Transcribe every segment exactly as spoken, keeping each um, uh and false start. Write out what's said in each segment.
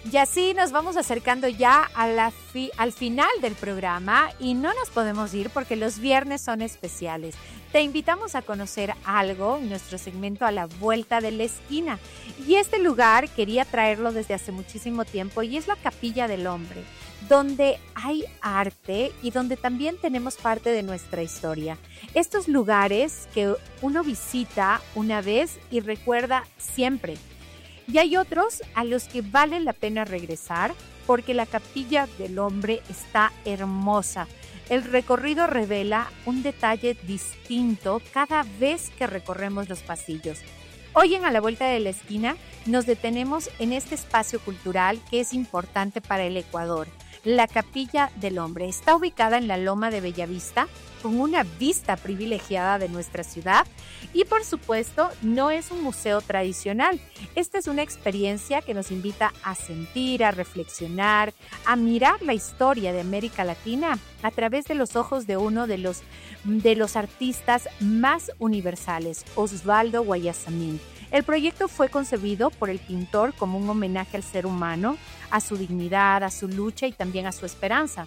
Y así nos vamos acercando ya a la fi- al final del programa y no nos podemos ir porque los viernes son especiales. Te invitamos a conocer algo en nuestro segmento A la Vuelta de la Esquina. Y este lugar quería traerlo desde hace muchísimo tiempo y es la Capilla del Hombre, donde hay arte y donde también tenemos parte de nuestra historia. Estos lugares que uno visita una vez y recuerda siempre. Y hay otros a los que vale la pena regresar porque la Capilla del Hombre está hermosa. El recorrido revela un detalle distinto cada vez que recorremos los pasillos. Hoy en A la Vuelta de la Esquina nos detenemos en este espacio cultural que es importante para el Ecuador. La Capilla del Hombre está ubicada en la Loma de Bellavista, con una vista privilegiada de nuestra ciudad y, por supuesto, no es un museo tradicional. Esta es una experiencia que nos invita a sentir, a reflexionar, a mirar la historia de América Latina a través de los ojos de uno de los, de los artistas más universales, Osvaldo Guayasamín. El proyecto fue concebido por el pintor como un homenaje al ser humano, a su dignidad, a su lucha y también a su esperanza.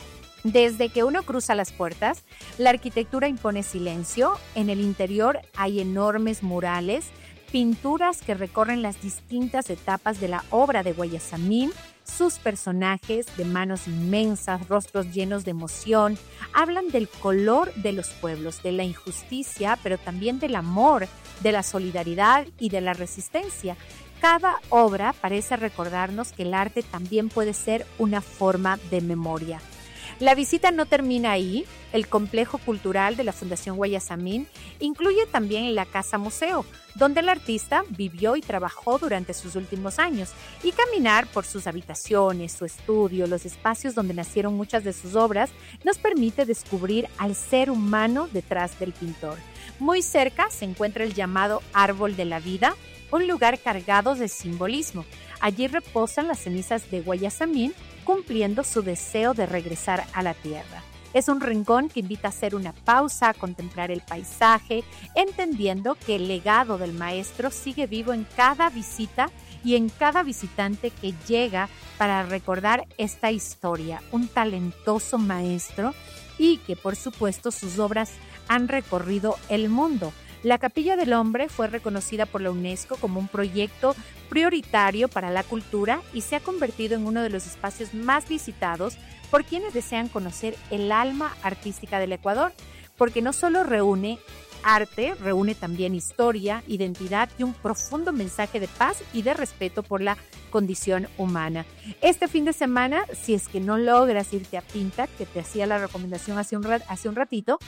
Desde que uno cruza las puertas, la arquitectura impone silencio. En el interior hay enormes murales, pinturas que recorren las distintas etapas de la obra de Guayasamín. Sus personajes de manos inmensas, rostros llenos de emoción, hablan del color de los pueblos, de la injusticia, pero también del amor, de la solidaridad y de la resistencia. Cada obra parece recordarnos que el arte también puede ser una forma de memoria. La visita no termina ahí. El complejo cultural de la Fundación Guayasamín incluye también la Casa Museo, donde el artista vivió y trabajó durante sus últimos años, y caminar por sus habitaciones, su estudio, los espacios donde nacieron muchas de sus obras, nos permite descubrir al ser humano detrás del pintor. Muy cerca se encuentra el llamado Árbol de la Vida, un lugar cargado de simbolismo. Allí reposan las cenizas de Guayasamín, cumpliendo su deseo de regresar a la tierra. Es un rincón que invita a hacer una pausa, a contemplar el paisaje, entendiendo que el legado del maestro sigue vivo en cada visita y en cada visitante que llega para recordar esta historia. Un talentoso maestro y que, por supuesto, sus obras han recorrido el mundo. La Capilla del Hombre fue reconocida por la UNESCO como un proyecto prioritario para la cultura y se ha convertido en uno de los espacios más visitados por quienes desean conocer el alma artística del Ecuador, porque no solo reúne arte, reúne también historia, identidad y un profundo mensaje de paz y de respeto por la condición humana. Este fin de semana, si es que no logras irte a Pinta, que te hacía la recomendación hace un, rat- hace un ratito,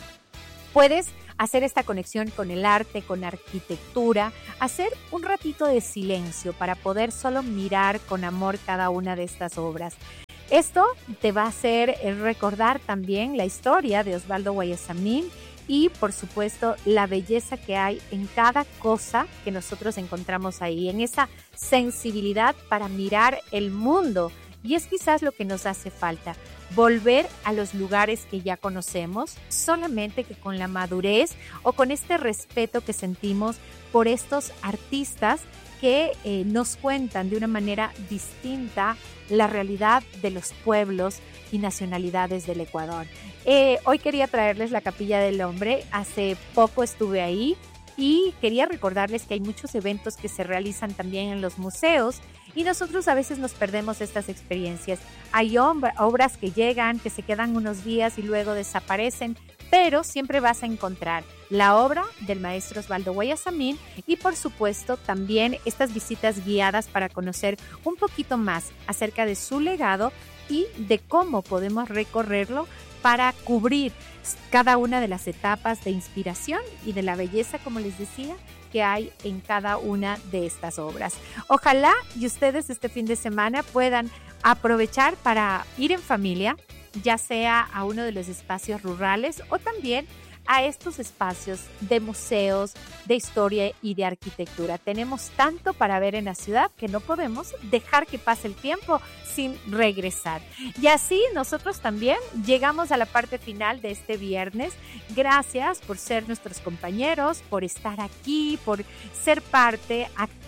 puedes hacer esta conexión con el arte, con arquitectura, hacer un ratito de silencio para poder solo mirar con amor cada una de estas obras. Esto te va a hacer recordar también la historia de Osvaldo Guayasamín y, por supuesto, la belleza que hay en cada cosa que nosotros encontramos ahí, en esa sensibilidad para mirar el mundo. Y es quizás lo que nos hace falta, volver a los lugares que ya conocemos, solamente que con la madurez o con este respeto que sentimos por estos artistas que eh, nos cuentan de una manera distinta la realidad de los pueblos y nacionalidades del Ecuador. Eh, hoy quería traerles la Capilla del Hombre. Hace poco estuve ahí y quería recordarles que hay muchos eventos que se realizan también en los museos y nosotros a veces nos perdemos estas experiencias. Hay obras que llegan, que se quedan unos días y luego desaparecen, pero siempre vas a encontrar la obra del maestro Osvaldo Guayasamín y, por supuesto, también estas visitas guiadas para conocer un poquito más acerca de su legado y de cómo podemos recorrerlo para cubrir cada una de las etapas de inspiración y de la belleza, como les decía, que hay en cada una de estas obras. Ojalá y ustedes este fin de semana puedan aprovechar para ir en familia, ya sea a uno de los espacios rurales o también a estos espacios de museos, de historia y de arquitectura. Tenemos tanto para ver en la ciudad que no podemos dejar que pase el tiempo sin regresar. Y así nosotros también llegamos a la parte final de este viernes. Gracias por ser nuestros compañeros, por estar aquí, por ser parte activa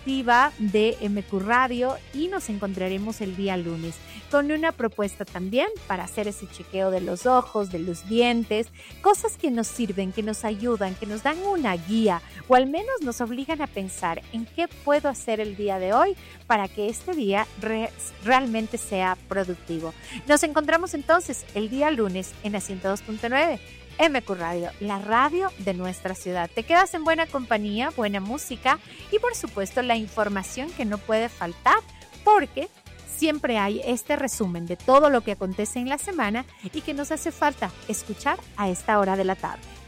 informativa de M Q Radio y nos encontraremos el día lunes con una propuesta también para hacer ese chequeo de los ojos, de los dientes, cosas que nos sirven, que nos ayudan, que nos dan una guía o al menos nos obligan a pensar en qué puedo hacer el día de hoy para que este día re- realmente sea productivo. Nos encontramos entonces el día lunes en la ciento dos punto nueve. M Q Radio, la radio de nuestra ciudad. Te quedas en buena compañía, buena música y por supuesto la información que no puede faltar porque siempre hay este resumen de todo lo que acontece en la semana y que nos hace falta escuchar a esta hora de la tarde.